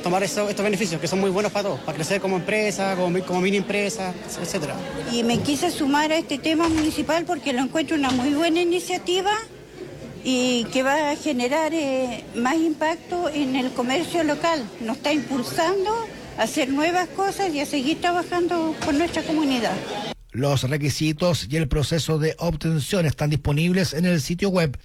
tomar estos beneficios que son muy buenos para todos, para crecer como empresa, como mini empresa, etcétera. Y me quise sumar a este tema municipal porque lo encuentro una muy buena iniciativa y que va a generar más impacto en el comercio local. Nos está impulsando a hacer nuevas cosas y a seguir trabajando con nuestra comunidad. Los requisitos y el proceso de obtención están disponibles en el sitio web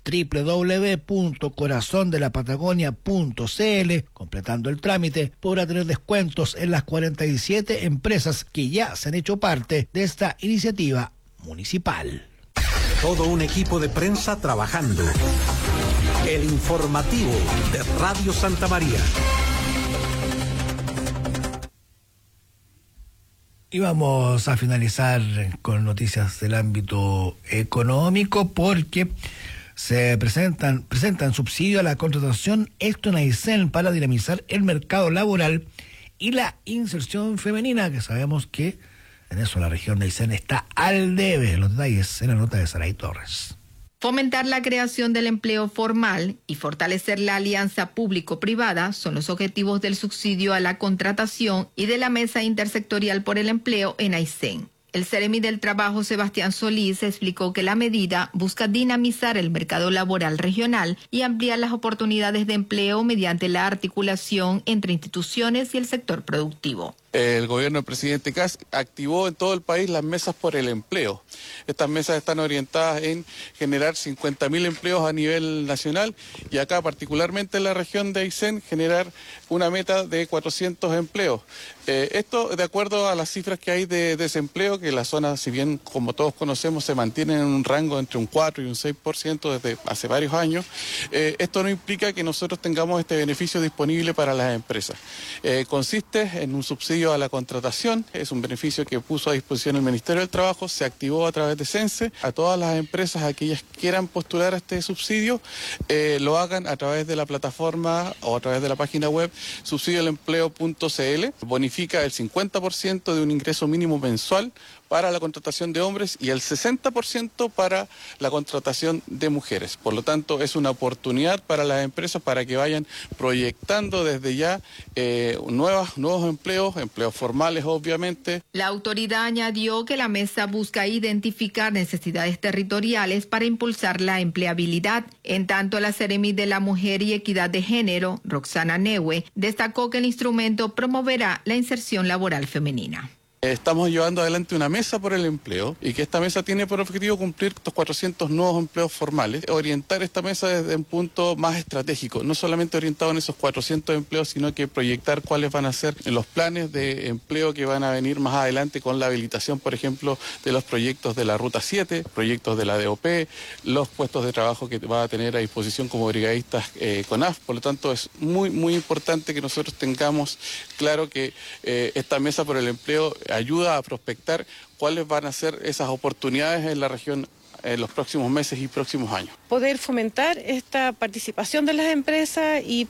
www.corazondelapatagonia.cl. Completando el trámite, podrá tener descuentos en las 47 empresas que ya se han hecho parte de esta iniciativa municipal. Todo un equipo de prensa trabajando. El informativo de Radio Santa María. Y vamos a finalizar con noticias del ámbito económico porque se presentan subsidio a la contratación esto en Aysén para dinamizar el mercado laboral y la inserción femenina, que sabemos que en eso la región de Aysén está al debe. Los detalles en la nota de Saray Torres. Fomentar la creación del empleo formal y fortalecer la alianza público-privada son los objetivos del subsidio a la contratación y de la Mesa Intersectorial por el Empleo en Aysén. El Seremi del Trabajo, Sebastián Solís, explicó que la medida busca dinamizar el mercado laboral regional y ampliar las oportunidades de empleo mediante la articulación entre instituciones y el sector productivo. El gobierno del presidente Kast activó en todo el país las mesas por el empleo. Estas mesas están orientadas en generar 50.000 empleos a nivel nacional y acá particularmente en la región de Aysén generar una meta de 400 empleos. Esto de acuerdo a las cifras que hay de desempleo, que la zona, si bien como todos conocemos, se mantiene en un rango entre un 4 y un 6% desde hace varios años. Esto no implica que nosotros tengamos este beneficio disponible para las empresas. Consiste en un subsidio a la contratación, es un beneficio que puso a disposición el Ministerio del Trabajo, se activó a través de CENSE. A todas las empresas, aquellas que quieran postular a este subsidio, lo hagan a través de la plataforma o a través de la página web subsidioalempleo.cl. Bonifica el 50% de un ingreso mínimo mensual para la contratación de hombres y el 60% para la contratación de mujeres. Por lo tanto, es una oportunidad para las empresas para que vayan proyectando desde ya nuevos empleos formales, obviamente. La autoridad añadió que la mesa busca identificar necesidades territoriales para impulsar la empleabilidad. En tanto, la Seremi de la Mujer y Equidad de Género, Roxana Neue, destacó que el instrumento promoverá la inserción laboral femenina. Estamos llevando adelante una mesa por el empleo y que esta mesa tiene por objetivo cumplir estos 400 nuevos empleos formales, orientar esta mesa desde un punto más estratégico, no solamente orientado en esos 400 empleos, sino que proyectar cuáles van a ser los planes de empleo que van a venir más adelante con la habilitación, por ejemplo, de los proyectos de la Ruta 7, proyectos de la DOP, los puestos de trabajo que va a tener a disposición como brigadistas CONAF. Por lo tanto, es muy importante que nosotros tengamos claro que esta mesa por el empleo ayuda a prospectar cuáles van a ser esas oportunidades en la región en los próximos meses y próximos años. Poder fomentar esta participación de las empresas y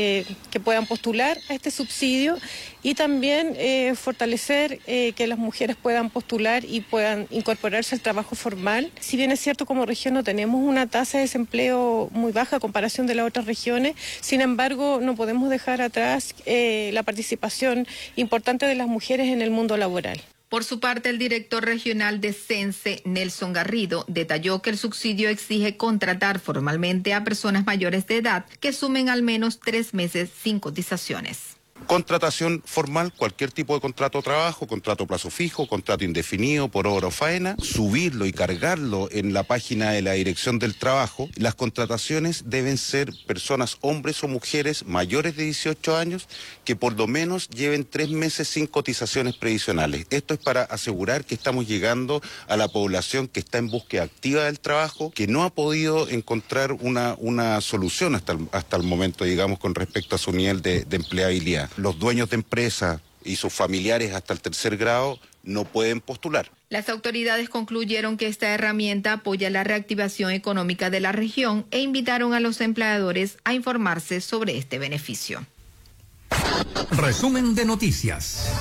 que puedan postular a este subsidio y también fortalecer que las mujeres puedan postular y puedan incorporarse al trabajo formal. Si bien es cierto, como región no tenemos una tasa de desempleo muy baja a comparación de las otras regiones, sin embargo no podemos dejar atrás la participación importante de las mujeres en el mundo laboral. Por su parte, el director regional de CENSE, Nelson Garrido, detalló que el subsidio exige contratar formalmente a personas mayores de edad que sumen al menos 3 meses sin cotizaciones. Contratación formal, cualquier tipo de contrato de trabajo, contrato a plazo fijo, contrato indefinido por obra o faena, subirlo y cargarlo en la página de la Dirección del Trabajo. Las contrataciones deben ser personas, hombres o mujeres mayores de 18 años que por lo menos lleven 3 meses sin cotizaciones previsionales. Esto es para asegurar que estamos llegando a la población que está en búsqueda activa del trabajo, que no ha podido encontrar una solución hasta el momento, digamos, con respecto a su nivel de empleabilidad. Los dueños de empresas y sus familiares hasta el 3er grado no pueden postular. Las autoridades concluyeron que esta herramienta apoya la reactivación económica de la región e invitaron a los empleadores a informarse sobre este beneficio. Resumen de noticias.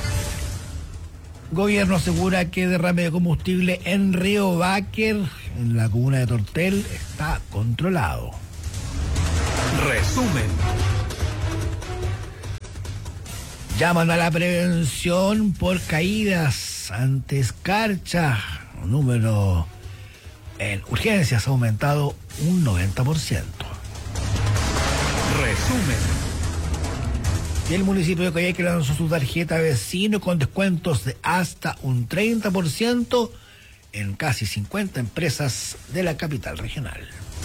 Gobierno asegura que derrame de combustible en Río Báquer, en la comuna de Tortel, está controlado. Resumen. Llaman a la prevención por caídas ante escarcha. El número en urgencias ha aumentado un 90%. Resumen. Y el municipio de Coyhaique lanzó su tarjeta vecino con descuentos de hasta un 30% en casi 50 empresas de la capital regional.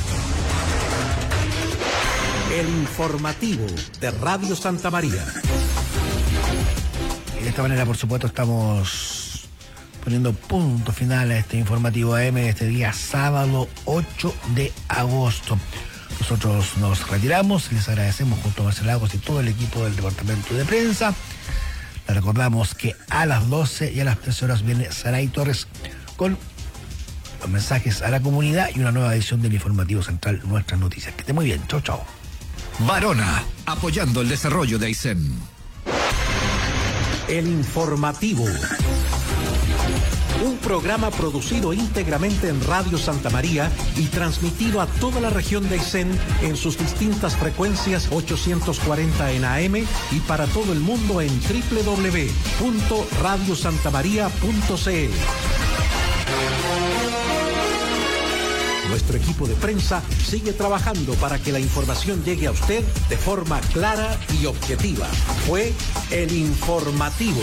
El informativo de Radio Santa María. Y de esta manera, por supuesto, estamos poniendo punto final a este informativo AM de este día sábado 8 de agosto. Nosotros nos retiramos y les agradecemos junto a Marcelo Lagos y todo el equipo del departamento de prensa. Les recordamos que a las 12 y a las 13 horas viene Saray Torres con los mensajes a la comunidad y una nueva edición del informativo central, Nuestras Noticias. Que esté muy bien. Chau, chau. Varona, apoyando el desarrollo de Aysén. El informativo. Un programa producido íntegramente en Radio Santa María y transmitido a toda la región de Aysén en sus distintas frecuencias 840 en AM y para todo el mundo en www.radiosantamaria.cl. Nuestro equipo de prensa sigue trabajando para que la información llegue a usted de forma clara y objetiva. Fue el informativo.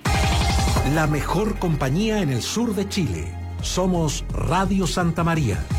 La mejor compañía en el sur de Chile. Somos Radio Santa María.